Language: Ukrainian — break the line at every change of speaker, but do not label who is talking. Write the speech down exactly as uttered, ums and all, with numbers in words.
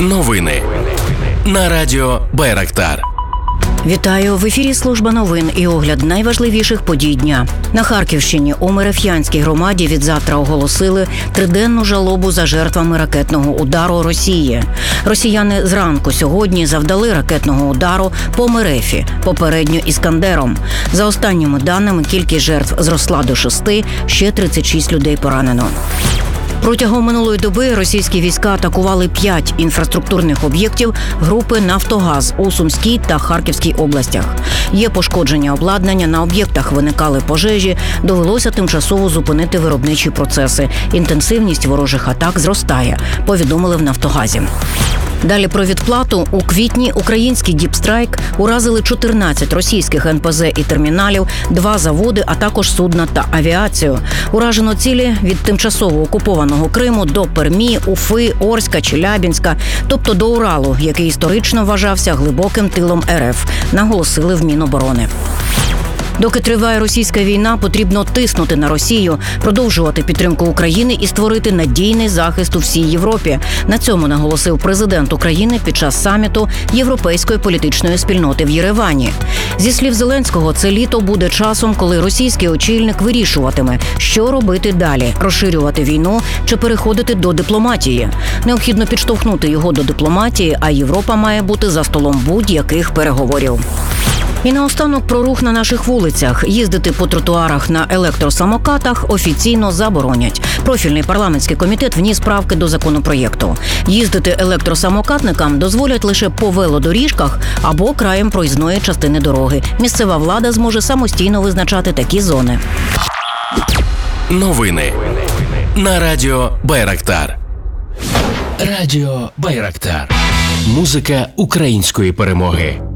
Новини на радіо Байрактар.
Вітаю! В ефірі служба новин і огляд найважливіших подій дня. На Харківщині у Мереф'янській громаді відзавтра оголосили триденну жалобу за жертвами ракетного удару Росії. Росіяни зранку сьогодні завдали ракетного удару по Мерефі, попередньо Іскандером. За останніми даними, кількість жертв зросла до шести, ще тридцять шість людей поранено. Протягом минулої доби російські війська атакували п'ять інфраструктурних об'єктів групи «Нафтогаз» у Сумській та Харківській областях. Є пошкодження обладнання, на об'єктах виникали пожежі, довелося тимчасово зупинити виробничі процеси. Інтенсивність ворожих атак зростає, повідомили в «Нафтогазі». Далі про відплату. У квітні український діпстрайк уразили чотирнадцять російських ен пе зет і терміналів, два заводи, а також судна та авіацію. Уражено цілі від тимчасово окупованого Криму до Пермі, Уфи, Орська, Челябінська, тобто до Уралу, який історично вважався глибоким тилом ер еф, наголосили в Міноборони. Доки триває російська війна, потрібно тиснути на Росію, продовжувати підтримку України і створити надійний захист у всій Європі. На цьому наголосив президент України під час саміту Європейської політичної спільноти в Єревані. Зі слів Зеленського, це літо буде часом, коли російський очільник вирішуватиме, що робити далі – розширювати війну чи переходити до дипломатії. Необхідно підштовхнути його до дипломатії, а Європа має бути за столом будь-яких переговорів. І наостанок про рух на наших вулицях. Їздити по тротуарах на електросамокатах офіційно заборонять. Профільний парламентський комітет вніс правки до законопроєкту. Їздити електросамокатникам дозволять лише по велодоріжках або краєм проїзної частини дороги. Місцева влада зможе самостійно визначати такі зони.
Новини на радіо Байрактар. Радіо Байрактар. Музика української перемоги.